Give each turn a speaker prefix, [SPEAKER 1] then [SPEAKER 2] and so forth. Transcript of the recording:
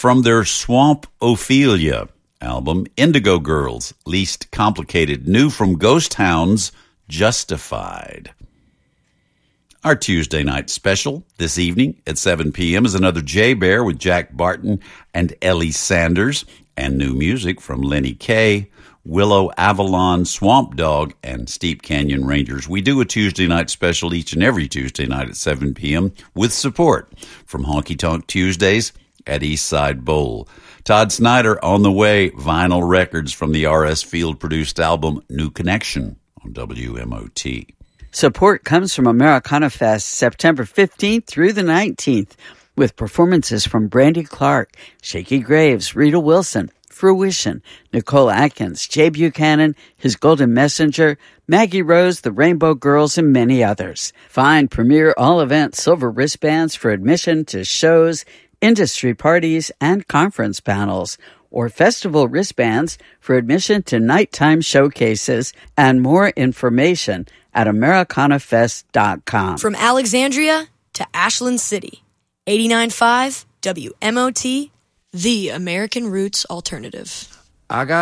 [SPEAKER 1] From their Swamp Ophelia album, Indigo Girls, Least Complicated, new from Ghost Hounds, Justified. Our Tuesday night special this evening at 7 p.m. is another Jay Bear with Jack Barton and Ellie Sanders, and new music from Lenny Kaye, Willow Avalon, Swamp Dogg, and Steep Canyon Rangers. We do a Tuesday night special each and every Tuesday night at 7 p.m. with support from Honky Tonk Tuesdays at Eastside Bowl. Todd Snyder on the way, vinyl records from the R.S. Field produced album New Connection on WMOT.
[SPEAKER 2] Support comes from Americana Fest, September 15th through the 19th, with performances from Brandy Clark, Shaky Graves, Rita Wilson, Fruition, Nicole Atkins, Jay Buchanan, His Golden Messenger, Maggie Rose, The Rainbow Girls, and many others. Find premier all-event silver wristbands for admission to shows, industry parties, and conference panels, or festival wristbands for admission to nighttime showcases, and more information at AmericanaFest.com.
[SPEAKER 3] From Alexandria to Ashland City, 89.5 WMOT, the American Roots Alternative.
[SPEAKER 4] I got